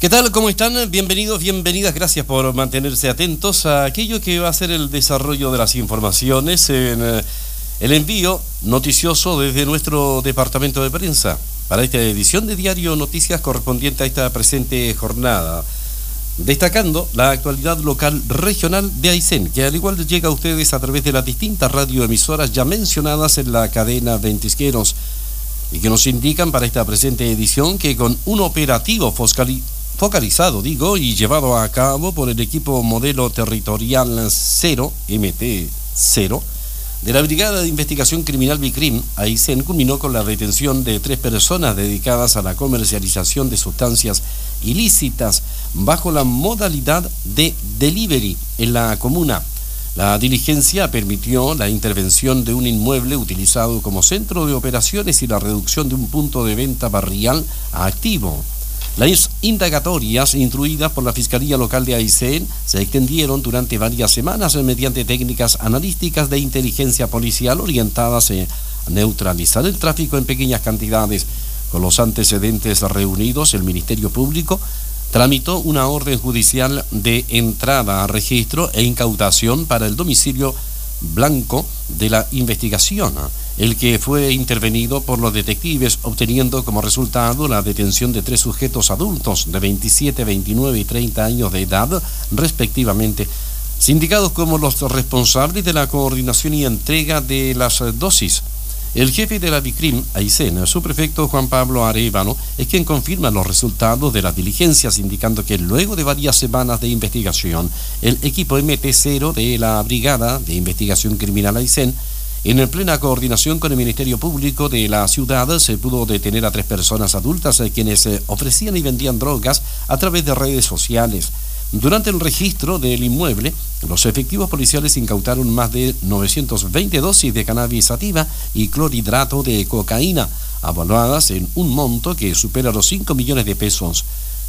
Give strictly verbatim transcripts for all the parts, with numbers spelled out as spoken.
¿Qué tal? ¿Cómo están? Bienvenidos, bienvenidas. Gracias por mantenerse atentos a aquello que va a ser el desarrollo de las informaciones en eh, el envío noticioso desde nuestro departamento de prensa para esta edición de Diario Noticias correspondiente a esta presente jornada, destacando la actualidad local regional de Aysén, que al igual llega a ustedes a través de las distintas radioemisoras ya mencionadas en la cadena Ventisqueros y que nos indican para esta presente edición que con un operativo foscali focalizado, digo, y llevado a cabo por el equipo modelo territorial cero, M T cero, de la Brigada de Investigación Criminal BICRIM, Aysén culminó con la detención de tres personas dedicadas a la comercialización de sustancias ilícitas bajo la modalidad de delivery en la comuna. La diligencia permitió la intervención de un inmueble utilizado como centro de operaciones y la reducción de un punto de venta barrial a activo. Las indagatorias instruidas por la Fiscalía Local de Aysén se extendieron durante varias semanas mediante técnicas analíticas de inteligencia policial orientadas a neutralizar el tráfico en pequeñas cantidades. Con los antecedentes reunidos, el Ministerio Público tramitó una orden judicial de entrada a registro e incautación para el domicilio blanco de la investigación, el que fue intervenido por los detectives, obteniendo como resultado la detención de tres sujetos adultos de veintisiete, veintinueve y treinta años de edad, respectivamente, sindicados como los responsables de la coordinación y entrega de las dosis. El jefe de la BICRIM, Aysén, su prefecto Juan Pablo Arevalo, es quien confirma los resultados de las diligencias, indicando que luego de varias semanas de investigación, el equipo M T cero de la Brigada de Investigación Criminal Aysén, en plena coordinación con el Ministerio Público de la ciudad, se pudo detener a tres personas adultas quienes ofrecían y vendían drogas a través de redes sociales. Durante el registro del inmueble, los efectivos policiales incautaron más de novecientas veinte dosis de cannabis sativa y clorhidrato de cocaína, avaluadas en un monto que supera los cinco millones de pesos.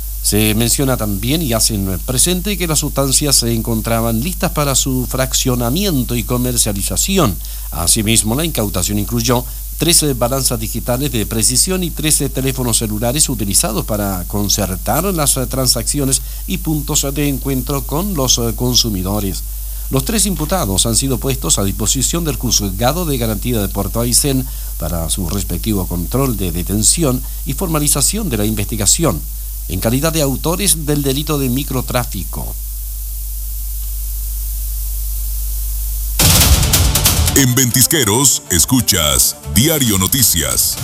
Se menciona también y hacen presente que las sustancias se encontraban listas para su fraccionamiento y comercialización. Asimismo, la incautación incluyó trece balanzas digitales de precisión y trece teléfonos celulares utilizados para concertar las transacciones y puntos de encuentro con los consumidores. Los tres imputados han sido puestos a disposición del Juzgado de Garantía de Puerto Aysén para su respectivo control de detención y formalización de la investigación, en calidad de autores del delito de microtráfico. En Ventisqueros, escuchas Diario Noticias.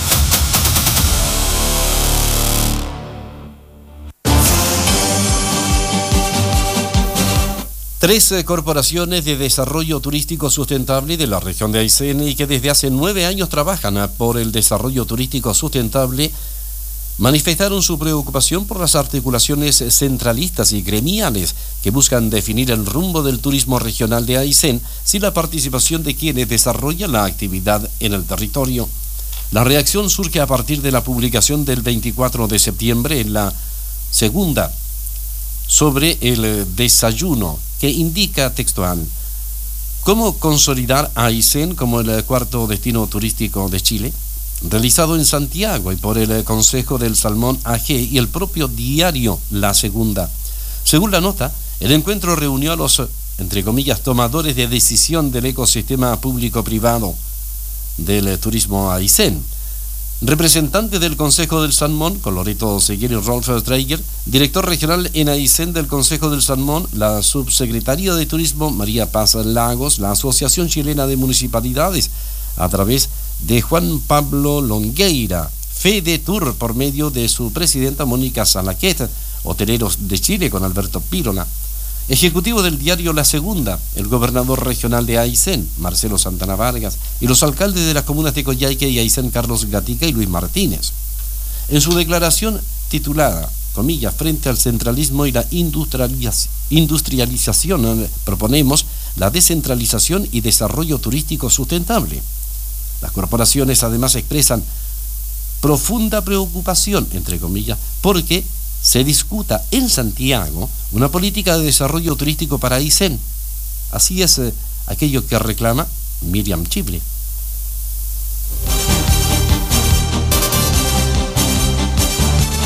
Tres eh, corporaciones de desarrollo turístico sustentable de la región de Aysén y que desde hace nueve años trabajan por el desarrollo turístico sustentable manifestaron su preocupación por las articulaciones centralistas y gremiales que buscan definir el rumbo del turismo regional de Aysén sin la participación de quienes desarrollan la actividad en el territorio. La reacción surge a partir de la publicación del veinticuatro de septiembre en la segunda sobre el desayuno, que indica textual: ¿cómo consolidar a Aysén como el cuarto destino turístico de Chile?, realizado en Santiago y por el Consejo del Salmón A G y el propio diario La Segunda. Según la nota, el encuentro reunió a los, entre comillas, tomadores de decisión del ecosistema público-privado del turismo Aysén. Representante del Consejo del Salmón, con Loreto Seguero y Rolf Dreyer, director regional en Aysén del Consejo del Salmón, la subsecretaria de Turismo María Paz Lagos, la Asociación Chilena de Municipalidades, a través de Juan Pablo Longueira, FedeTour por medio de su presidenta Mónica Salaquet, Hoteleros de Chile con Alberto Pirola, ejecutivo del diario La Segunda, el gobernador regional de Aysén, Marcelo Santana Vargas, y los alcaldes de las comunas de Coyhaique y Aysén, Carlos Gatica y Luis Martínez. En su declaración titulada, comillas, frente al centralismo y la industrialización, proponemos la descentralización y desarrollo turístico sustentable. Las corporaciones además expresan profunda preocupación, entre comillas, porque se discuta en Santiago una política de desarrollo turístico para Aysén. Así es eh, aquello que reclama Miriam Chible.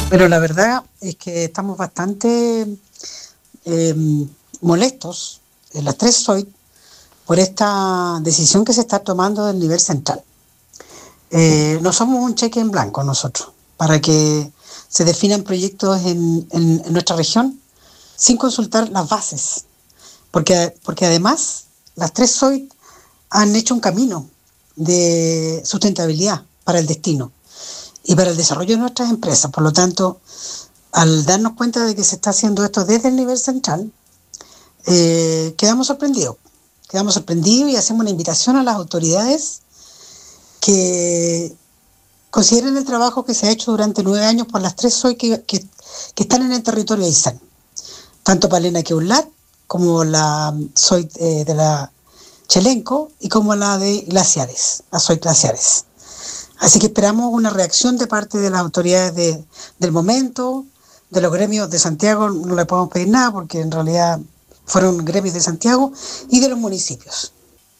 Pero la verdad es que estamos bastante eh, molestos en las tres S O I por esta decisión que se está tomando del nivel central. Eh, no somos un cheque en blanco nosotros para que se definan proyectos en, en, en nuestra región sin consultar las bases, porque, porque además las tres S O I han hecho un camino de sustentabilidad para el destino y para el desarrollo de nuestras empresas. Por lo tanto, al darnos cuenta de que se está haciendo esto desde el nivel central, eh, quedamos sorprendidos. Quedamos sorprendidos y hacemos una invitación a las autoridades que consideren el trabajo que se ha hecho durante nueve años por las tres S O I que, que, que están en el territorio de Aysén. Tanto Palena Queulat como la S O I eh, de la Chelenco y como la de Glaciares, la S O I Glaciares. Así que esperamos una reacción de parte de las autoridades de, del momento, de los gremios de Santiago, no le podemos pedir nada porque en realidad fueron gremios de Santiago y de los municipios.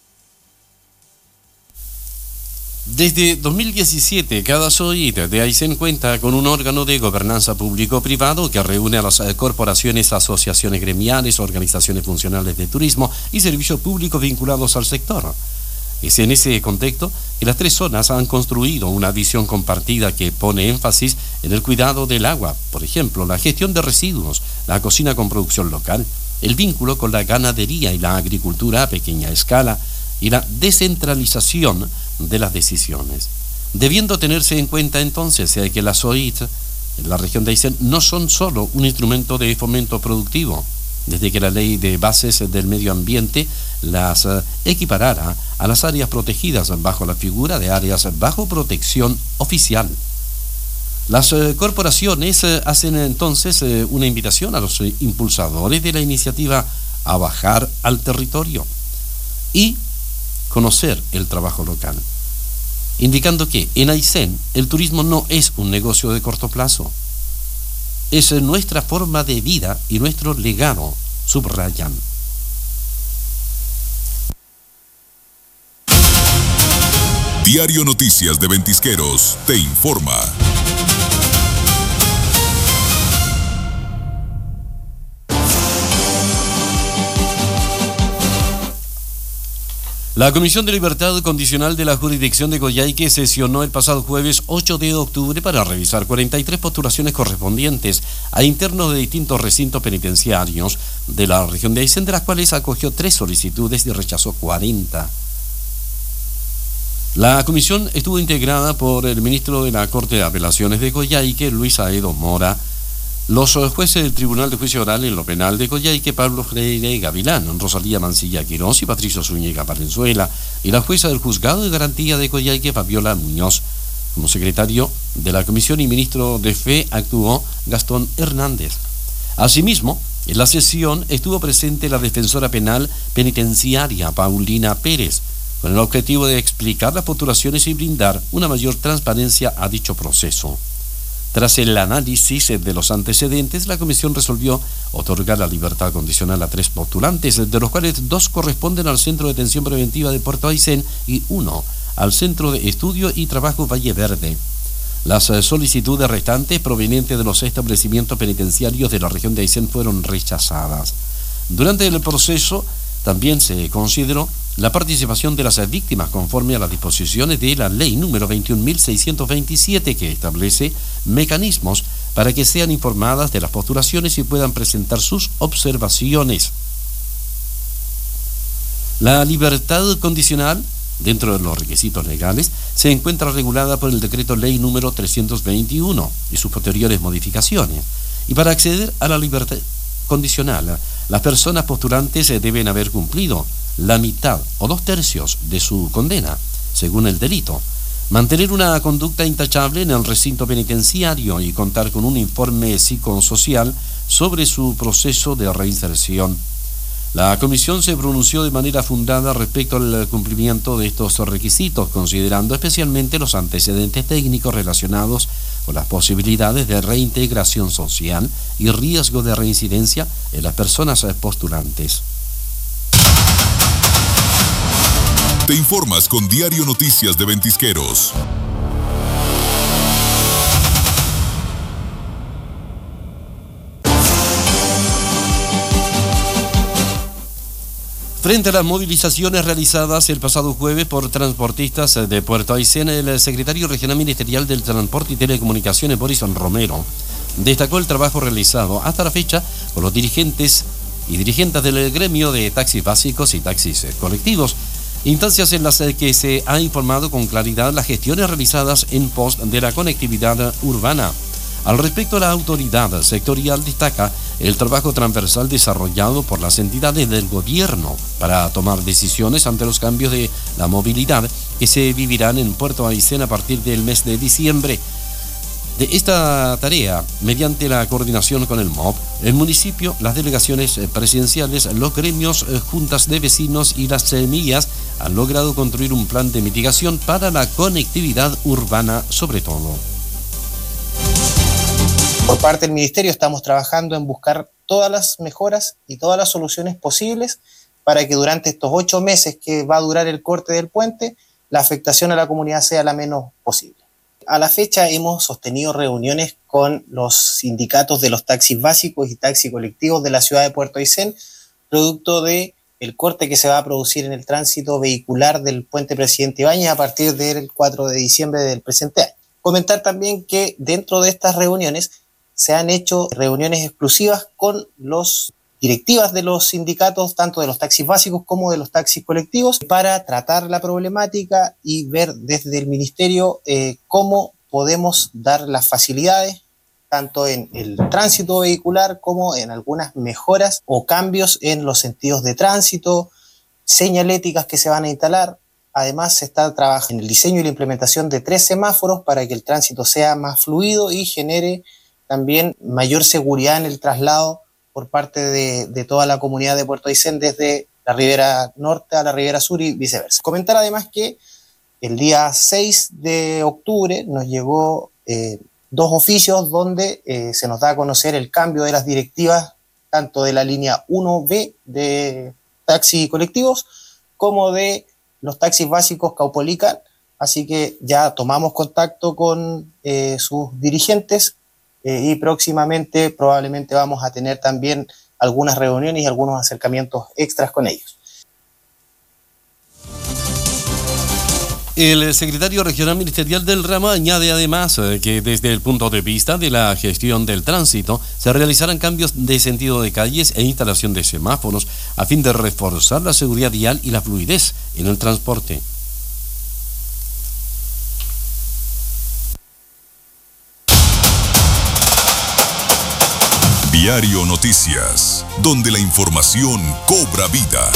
Desde dos mil diecisiete, cada S O I de Aysén cuenta con un órgano de gobernanza público-privado que reúne a las corporaciones, asociaciones gremiales, organizaciones funcionales de turismo y servicios públicos vinculados al sector. Es en ese contexto que las tres zonas han construido una visión compartida que pone énfasis en el cuidado del agua, por ejemplo, la gestión de residuos, la cocina con producción local, el vínculo con la ganadería y la agricultura a pequeña escala y la descentralización de las decisiones. Debiendo tenerse en cuenta entonces que las S O I en la región de Aysén no son solo un instrumento de fomento productivo, desde que la ley de bases del medio ambiente las uh, equiparara a las áreas protegidas bajo la figura de áreas bajo protección oficial. Las uh, corporaciones uh, hacen entonces uh, una invitación a los uh, impulsadores de la iniciativa a bajar al territorio y conocer el trabajo local, indicando que en Aysén el turismo no es un negocio de corto plazo, es nuestra forma de vida y nuestro legado, subrayan. Diario Noticias de Ventisqueros te informa. La Comisión de Libertad Condicional de la Jurisdicción de Coyhaique sesionó el pasado jueves ocho de octubre para revisar cuarenta y tres postulaciones correspondientes a internos de distintos recintos penitenciarios de la región de Aysén, de las cuales acogió tres solicitudes y rechazó cuarenta. La comisión estuvo integrada por el ministro de la Corte de Apelaciones de Coyhaique, Luis Aedo Mora, los jueces del Tribunal de Juicio Oral en lo Penal de Coyhaique, Pablo Freire Gavilán, Rosalía Mancilla Quirós y Patricio Zúñiga Valenzuela, y la jueza del Juzgado de Garantía de Coyhaique, Fabiola Muñoz. Como secretario de la comisión y ministro de Fe actuó Gastón Hernández. Asimismo, en la sesión estuvo presente la defensora penal penitenciaria, Paulina Pérez, con el objetivo de explicar las postulaciones y brindar una mayor transparencia a dicho proceso. Tras el análisis de los antecedentes, la comisión resolvió otorgar la libertad condicional a tres postulantes, de los cuales dos corresponden al Centro de Detención Preventiva de Puerto Aysén y uno al Centro de Estudio y Trabajo Valle Verde. Las solicitudes restantes provenientes de los establecimientos penitenciarios de la región de Aysén fueron rechazadas. Durante el proceso también se consideró la participación de las víctimas conforme a las disposiciones de la ley número veintiún mil seiscientos veintisiete, que establece mecanismos para que sean informadas de las postulaciones y puedan presentar sus observaciones. La libertad condicional, dentro de los requisitos legales, se encuentra regulada por el decreto ley número trescientos veintiuno y sus posteriores modificaciones. Y para acceder a la libertad condicional, las personas postulantes deben haber cumplido la mitad o dos tercios de su condena, según el delito, mantener una conducta intachable en el recinto penitenciario y contar con un informe psicosocial sobre su proceso de reinserción. La comisión se pronunció de manera fundada respecto al cumplimiento de estos requisitos, considerando especialmente los antecedentes técnicos relacionados con las posibilidades de reintegración social y riesgo de reincidencia en las personas postulantes. Te informas con Diario Noticias de Ventisqueros. Frente a las movilizaciones realizadas el pasado jueves por transportistas de Puerto Aysén, el secretario regional ministerial del Transporte y Telecomunicaciones, Boris Romero, destacó el trabajo realizado hasta la fecha por los dirigentes y dirigentes del gremio de taxis básicos y taxis colectivos, instancias en las que se ha informado con claridad las gestiones realizadas en pos de la conectividad urbana. Al respecto, la autoridad sectorial destaca el trabajo transversal desarrollado por las entidades del gobierno para tomar decisiones ante los cambios de la movilidad que se vivirán en Puerto Aysén a partir del mes de diciembre. De esta tarea, mediante la coordinación con el M O B, el municipio, las delegaciones presidenciales, los gremios, juntas de vecinos y las semillas han logrado construir un plan de mitigación para la conectividad urbana sobre todo. Por parte del Ministerio estamos trabajando en buscar todas las mejoras y todas las soluciones posibles para que durante estos ocho meses que va a durar el corte del puente, la afectación a la comunidad sea la menos posible. A la fecha hemos sostenido reuniones con los sindicatos de los taxis básicos y taxis colectivos de la ciudad de Puerto Aysén, producto de el corte que se va a producir en el tránsito vehicular del puente Presidente Ibáñez a partir del cuatro de diciembre del presente año. Comentar también que dentro de estas reuniones se han hecho reuniones exclusivas con los directivas de los sindicatos, tanto de los taxis básicos como de los taxis colectivos, para tratar la problemática y ver desde el Ministerio eh, cómo podemos dar las facilidades, tanto en el tránsito vehicular como en algunas mejoras o cambios en los sentidos de tránsito, señaléticas que se van a instalar. Además, se está trabajando en el diseño y la implementación de tres semáforos para que el tránsito sea más fluido y genere también mayor seguridad en el traslado por parte de, de toda la comunidad de Puerto Aysén desde la ribera norte a la ribera sur y viceversa. Comentar además que el día seis de octubre nos llegó eh, dos oficios donde eh, se nos da a conocer el cambio de las directivas tanto de la línea uno be de taxis colectivos como de los taxis básicos Caupolicán, así que ya tomamos contacto con eh, sus dirigentes eh, y próximamente probablemente vamos a tener también algunas reuniones y algunos acercamientos extras con ellos. El secretario regional ministerial del ramo añade además que desde el punto de vista de la gestión del tránsito se realizarán cambios de sentido de calles e instalación de semáforos a fin de reforzar la seguridad vial y la fluidez en el transporte. Diario Noticias, donde la información cobra vida.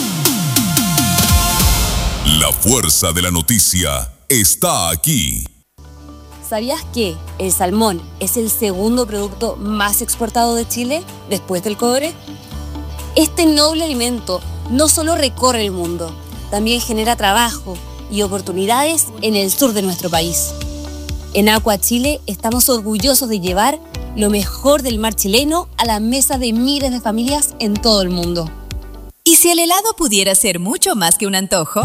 La fuerza de la noticia está aquí. ¿Sabías que el salmón es el segundo producto más exportado de Chile después del cobre? Este noble alimento no solo recorre el mundo, también genera trabajo y oportunidades en el sur de nuestro país. En Aqua Chile estamos orgullosos de llevar lo mejor del mar chileno a la mesa de miles de familias en todo el mundo. ¿Y si el helado pudiera ser mucho más que un antojo?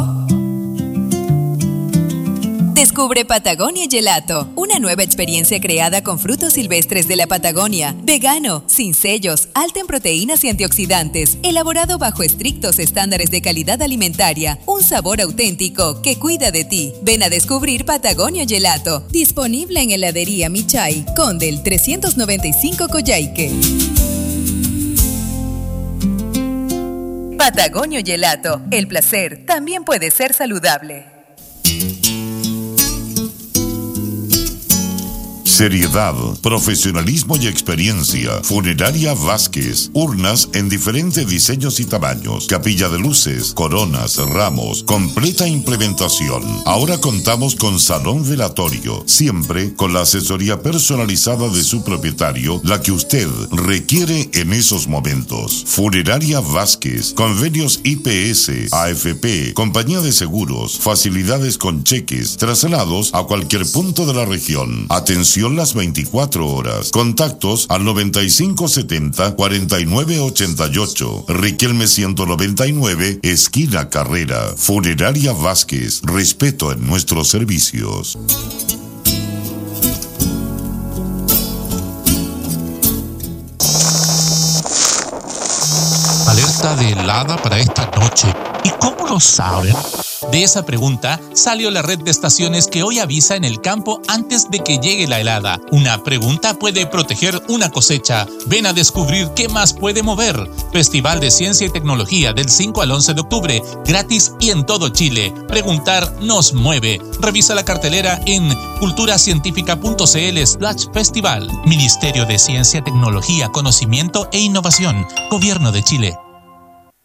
Descubre Patagonia Gelato, una nueva experiencia creada con frutos silvestres de la Patagonia, vegano, sin sellos, alta en proteínas y antioxidantes, elaborado bajo estrictos estándares de calidad alimentaria, un sabor auténtico que cuida de ti. Ven a descubrir Patagonia Gelato, disponible en heladería Michay, Conde el trescientos noventa y cinco Coyhaique. Patagonia Gelato, el placer también puede ser saludable. Seriedad, profesionalismo y experiencia. Funeraria Vázquez. Urnas en diferentes diseños y tamaños. Capilla de luces, coronas, ramos. Completa implementación. Ahora contamos con salón velatorio. Siempre con la asesoría personalizada de su propietario, la que usted requiere en esos momentos. Funeraria Vázquez. Convenios I P S, A F P, compañía de seguros, facilidades con cheques, traslados a cualquier punto de la región. Atención las veinticuatro horas. Contactos al noventa y cinco setenta cuarenta y nueve ochenta y ocho. Riquelme ciento noventa y nueve, esquina Carrera. Funeraria Vázquez. Respeto en nuestros servicios. Alerta de de helada para esta noche. ¿Y cómo lo saben? De esa pregunta salió la red de estaciones que hoy avisa en el campo antes de que llegue la helada. Una pregunta puede proteger una cosecha. Ven a descubrir qué más puede mover. Festival de Ciencia y Tecnología del cinco al once de octubre, gratis y en todo Chile. Preguntar nos mueve. Revisa la cartelera en culturacientifica.cl slash festival. Ministerio de Ciencia, Tecnología, Conocimiento e Innovación. Gobierno de Chile.